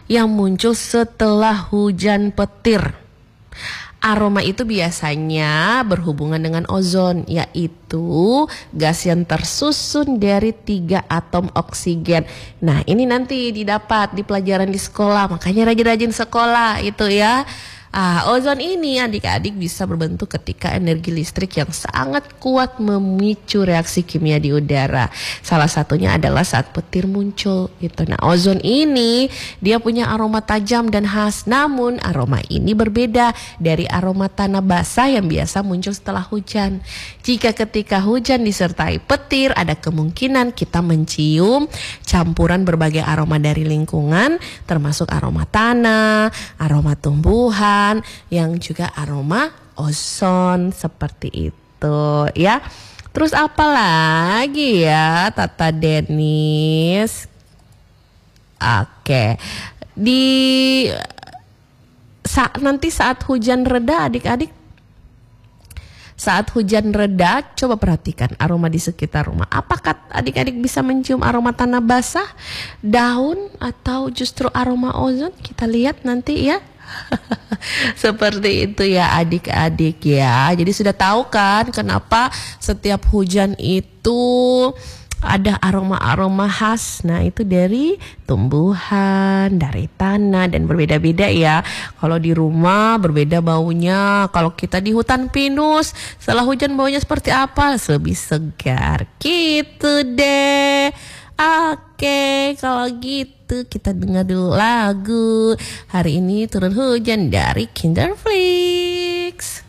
yang muncul setelah hujan petir. Aroma itu biasanya berhubungan dengan ozon, yaitu gas yang tersusun dari 3 atom oksigen. Nah, ini nanti didapat di pelajaran di sekolah, makanya rajin-rajin sekolah itu ya. Ozon ini adik-adik bisa berbentuk ketika energi listrik yang sangat kuat memicu reaksi kimia di udara. Salah satunya adalah saat petir muncul gitu. Nah, ozon ini dia punya aroma tajam dan khas. Namun aroma ini berbeda dari aroma tanah basah yang biasa muncul setelah hujan. Jika ketika hujan disertai petir, ada kemungkinan kita mencium campuran berbagai aroma dari lingkungan, termasuk aroma tanah, aroma tumbuhan, yang juga aroma ozon seperti itu ya. Terus apa lagi ya Tata Denis? Oke. Nanti saat hujan reda adik-adik, saat hujan reda, coba perhatikan aroma di sekitar rumah. Apakah adik-adik bisa mencium aroma tanah basah, daun, atau justru aroma ozon? Kita lihat nanti ya. Seperti itu ya adik-adik ya. Jadi sudah tahu kan kenapa setiap hujan itu ada aroma-aroma khas. Nah, itu dari tumbuhan, dari tanah, dan berbeda-beda ya. Kalau di rumah berbeda baunya. Kalau kita di hutan pinus, setelah hujan baunya seperti apa? Lebih segar gitu deh. Oke, kalau gitu kita dengar dulu lagu Hari Ini Turun Hujan dari Kinderflix.